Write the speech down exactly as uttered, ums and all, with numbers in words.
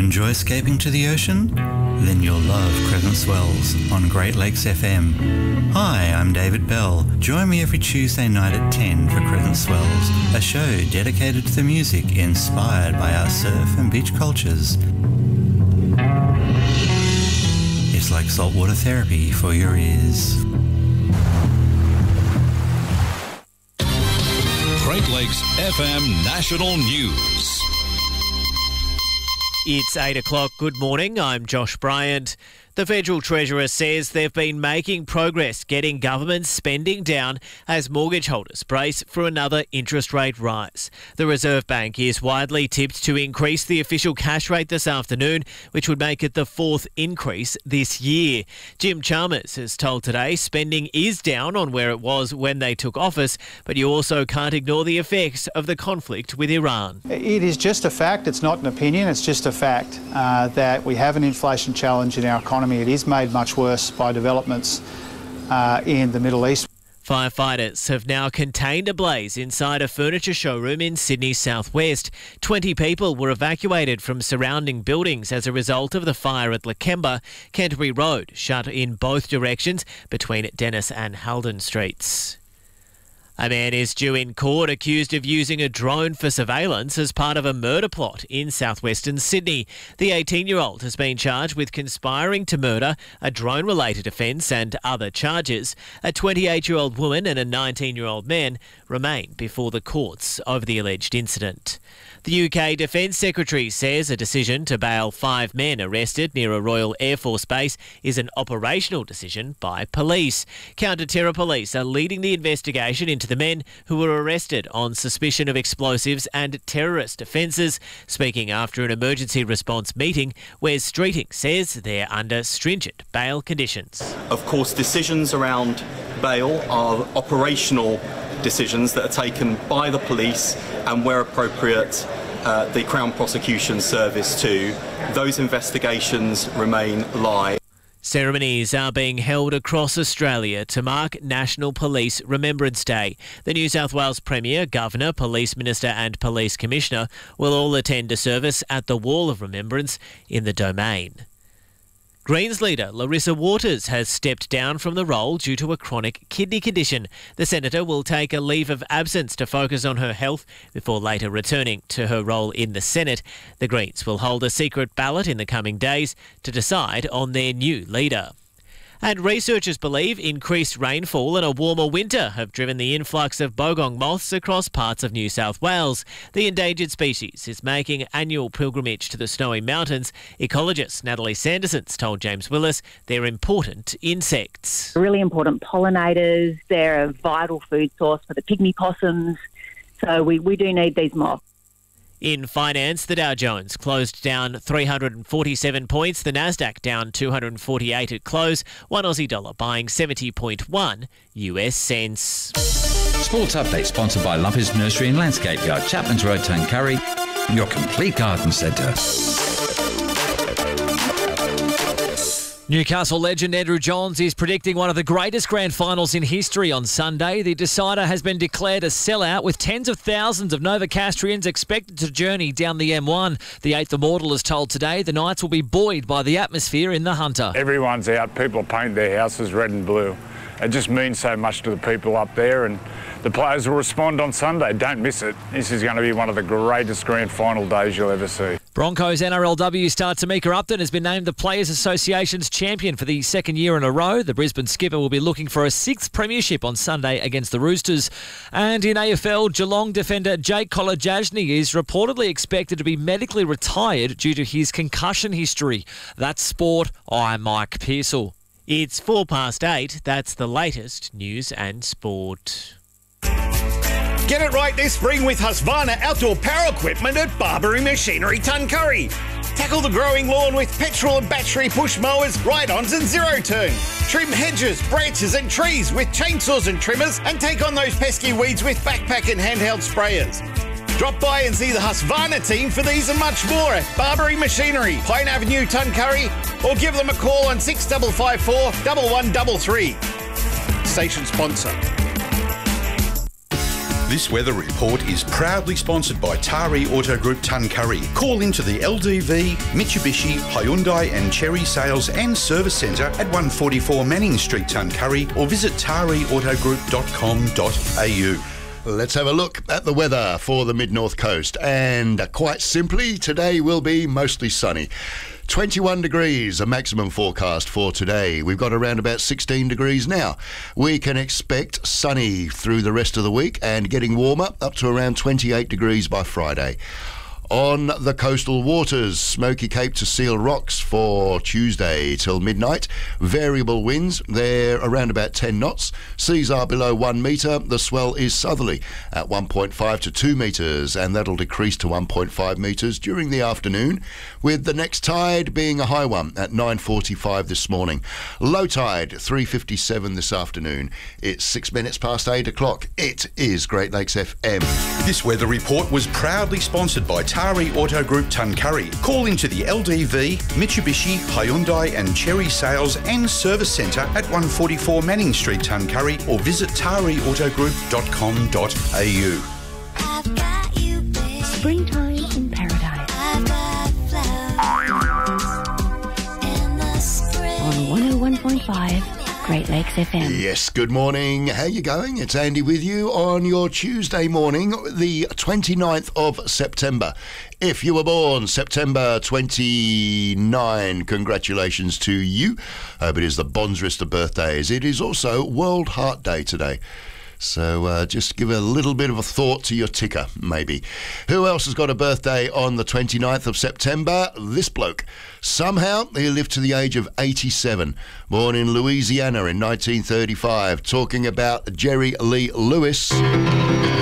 enjoy escaping to the ocean? Then you'll love Crescent Swells on Great Lakes F M. Hi, I'm David Bell. Join me every Tuesday night at ten for Crescent Swells, a show dedicated to the music inspired by our surf and beach cultures. It's like saltwater therapy for your ears. Great Lakes F M National News. It's eight o'clock. Good morning. I'm Josh Bryant. The Federal Treasurer says they've been making progress getting government spending down as mortgage holders brace for another interest rate rise. The Reserve Bank is widely tipped to increase the official cash rate this afternoon, which would make it the fourth increase this year. Jim Chalmers has told Today spending is down on where it was when they took office, but you also can't ignore the effects of the conflict with Iran. It is just a fact. It's not an opinion. It's just a fact uh, that we have an inflation challenge in our economy. It is made much worse by developments uh, in the Middle East. Firefighters have now contained a blaze inside a furniture showroom in Sydney's southwest. twenty people were evacuated from surrounding buildings as a result of the fire at Lakemba. Canterbury Road shut in both directions between Dennis and Halden Streets. A man is due in court accused of using a drone for surveillance as part of a murder plot in southwestern Sydney. The eighteen-year-old has been charged with conspiring to murder, a drone-related offence and other charges. A twenty-eight-year-old woman and a nineteen-year-old man remain before the courts over the alleged incident. The U K Defence Secretary says a decision to bail five men arrested near a Royal Air Force base is an operational decision by police. Counter-terror police are leading the investigation into the men who were arrested on suspicion of explosives and terrorist offences. Speaking after an emergency response meeting, Wes Streeting says they're under stringent bail conditions. Of course, decisions around bail are operational decisions that are taken by the police and, where appropriate, uh, the Crown Prosecution Service too. Those investigations remain live. Ceremonies are being held across Australia to mark National Police Remembrance Day. The New South Wales Premier, Governor, Police Minister and Police Commissioner will all attend a service at the Wall of Remembrance in the Domain. Greens leader Larissa Waters has stepped down from the role due to a chronic kidney condition. The senator will take a leave of absence to focus on her health before later returning to her role in the Senate. The Greens will hold a secret ballot in the coming days to decide on their new leader. And researchers believe increased rainfall and a warmer winter have driven the influx of bogong moths across parts of New South Wales. The endangered species is making annual pilgrimage to the Snowy Mountains. Ecologist Natalie Sanderson's told James Willis they're important insects. Really important pollinators. They're a vital food source for the pygmy possums. So we, we do need these moths. In finance, the Dow Jones closed down three hundred forty-seven points, the Nasdaq down two hundred forty-eight at close, one Aussie dollar buying seventy point one U S cents. Sports Update sponsored by Lumpy's Nursery and Landscape Yard, Chapman's Road, Tuncurry, your complete garden centre. Newcastle legend Andrew Johns is predicting one of the greatest grand finals in history on Sunday. The decider has been declared a sellout with tens of thousands of Novocastrians expected to journey down the M one. The eighth Immortal is told today the Knights will be buoyed by the atmosphere in the Hunter. Everyone's out. People paint their houses red and blue. It just means so much to the people up there, and the players will respond on Sunday. Don't miss it. This is going to be one of the greatest grand final days you'll ever see. Broncos N R L W star Tamika Upton has been named the Players Association's champion for the second year in a row. The Brisbane skipper will be looking for a sixth premiership on Sunday against the Roosters. And in A F L, Geelong defender Jake Kolodjasny is reportedly expected to be medically retired due to his concussion history. That's sport. I'm Mike Pearsall. It's four past eight. That's the latest news and sport. Get it right this spring with Husqvarna outdoor power equipment at Barbary Machinery Tuncurry. Tackle the growing lawn with petrol and battery push mowers, ride-ons and zero-turn. Trim hedges, branches and trees with chainsaws and trimmers, and take on those pesky weeds with backpack and handheld sprayers. Drop by and see the Husqvarna team for these and much more at Barbary Machinery, Pine Avenue, Tuncurry, or give them a call on six five five four, one one three three. Station sponsor. This weather report is proudly sponsored by Tari Auto Group Tuncurry. Call into the L D V, Mitsubishi, Hyundai and Chery Sales and Service Centre at one forty-four Manning Street, Tuncurry, or visit tari auto group dot com dot a u. Let's have a look at the weather for the mid-north coast. And quite simply, today will be mostly sunny. twenty-one degrees, a maximum forecast for today. We've got around about sixteen degrees now. We can expect sunny through the rest of the week and getting warmer up to around twenty-eight degrees by Friday. On the coastal waters, Smoky Cape to Seal Rocks for Tuesday till midnight. Variable winds, they're around about ten knots. Seas are below one metre. The swell is southerly at one point five to two metres, and that'll decrease to one point five metres during the afternoon, with the next tide being a high one at nine forty-five this morning. Low tide, three fifty-seven this afternoon. It's six minutes past eight o'clock. It is Great Lakes F M. This weather report was proudly sponsored by Tari Auto Group Tuncurry. Call into the L D V, Mitsubishi, Hyundai and Chery Sales and Service Centre at one forty-four Manning Street, Tuncurry, or visit tari auto group dot com dot a u. Springtime in paradise. On one oh one point five Great Lakes F M. Yes, good morning. How you going? It's Andy with you on your Tuesday morning, the twenty-ninth of September. If you were born September twenty-ninth, congratulations to you. Hope it is the Bondsrist of birthdays. It is also World Heart Day today. So uh, just give a little bit of a thought to your ticker, maybe. Who else has got a birthday on the twenty-ninth of September? This bloke. Somehow he lived to the age of eighty-seven. Born in Louisiana in nineteen thirty-five. Talking about Jerry Lee Lewis.